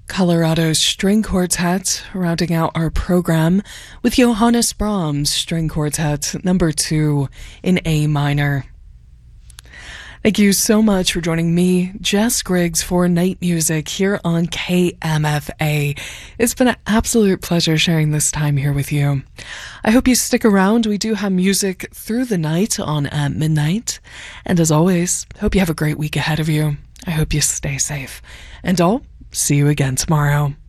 Colorado's String Quartet, rounding out our program with Johannes Brahms String Quartet number 2 in A minor. Thank you so much for joining me, Jess Griggs, for Night Music here on KMFA. It's been an absolute pleasure sharing this time here with you. I hope you stick around. We do have music through the night on at midnight. And as always, hope you have a great week ahead of you. I hope you stay safe. And I'll see you again tomorrow.